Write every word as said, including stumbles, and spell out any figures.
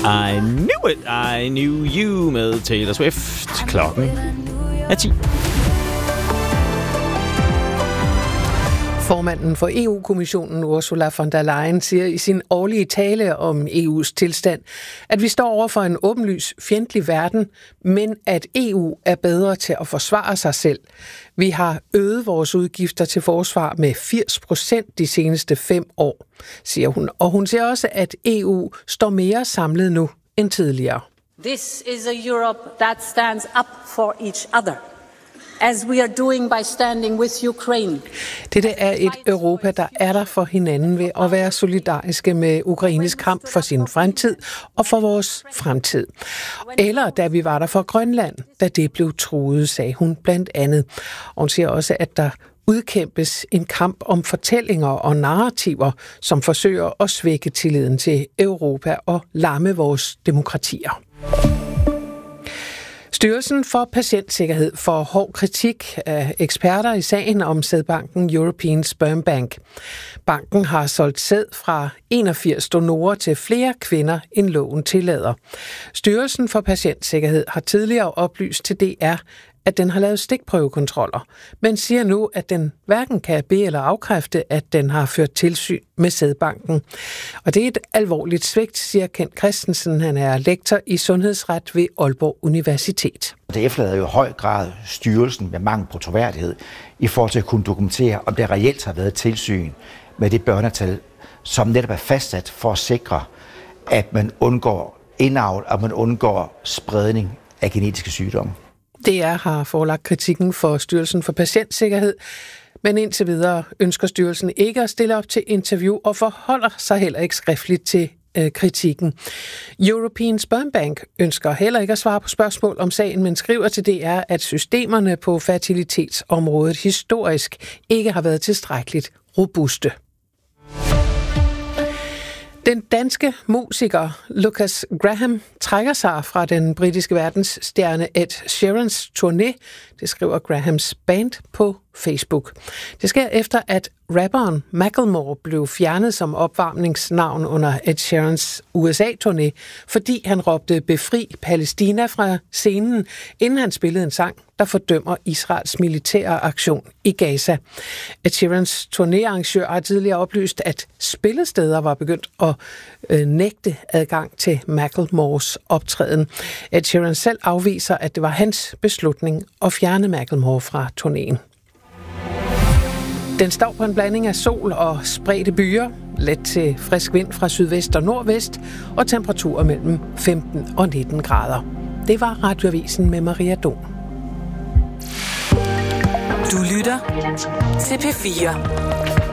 I knew it, I knew you med Taylor Swift. Klokken er ti. Formanden for E U-kommissionen Ursula von der Leyen siger i sin årlige tale om E U's tilstand, at vi står over for en åbenlys fjendtlig verden, men at E U er bedre til at forsvare sig selv. Vi har øget vores udgifter til forsvar med firs procent de seneste fem år, siger hun. Og hun siger også, at E U står mere samlet nu end tidligere. This is a Europe that stands up for each other. As we are doing by standing with Ukraine. Dette er et Europa, der er der for hinanden ved at være solidariske med Ukraines kamp for sin fremtid og for vores fremtid. Eller da vi var der for Grønland, da det blev truet, sagde hun blandt andet. Og hun siger også, at der udkæmpes en kamp om fortællinger og narrativer, som forsøger at svække tilliden til Europa og lamme vores demokratier. Styrelsen for Patientsikkerhed får hård kritik af eksperter i sagen om sædbanken European Sperm Bank. Banken har solgt sæd fra enogfirs donorer til flere kvinder, end loven tillader. Styrelsen for Patientsikkerhed har tidligere oplyst til D R, at den har lavet stikprøvekontroller, men siger nu, at den hverken kan bede eller afkræfte, at den har ført tilsyn med sædbanken. Og det er et alvorligt svigt, siger Kent Christensen. Han er lektor i sundhedsret ved Aalborg Universitet. Det efterlader jo i høj grad styrelsen med mangel på troværdighed i forhold til at kunne dokumentere, om der reelt har været tilsyn med det børnetal, som netop er fastsat for at sikre, at man undgår indavl, og man undgår spredning af genetiske sygdomme. D R har forelagt kritikken for Styrelsen for Patientsikkerhed, men indtil videre ønsker styrelsen ikke at stille op til interview og forholder sig heller ikke skriftligt til øh, kritikken. European Sperm Bank ønsker heller ikke at svare på spørgsmål om sagen, men skriver til D R, at systemerne på fertilitetsområdet historisk ikke har været tilstrækkeligt robuste. Den danske musiker Lucas Graham trækker sig fra den britiske verdensstjerne Ed Sheerans turné, det skriver Grahams band på Facebook. Det sker efter, at rapperen Macklemore blev fjernet som opvarmningsnavn under Ed Sheerans U S A-turné, fordi han råbte befri Palæstina fra scenen, inden han spillede en sang, der fordømmer Israels militære aktion i Gaza. Ed Sheerans turnéarrangør har tidligere oplyst, at spillesteder var begyndt at øh, nægte adgang til Macklemores optræden. Ed Sheeran selv afviser, at det var hans beslutning at fjerne Macklemore fra turnéen. Den står på en blanding af sol og spredte byer, let til frisk vind fra sydvest og nordvest, og temperaturer mellem femten og nitten grader. Det var Radioavisen med Maria Don. Du lytter til P fire.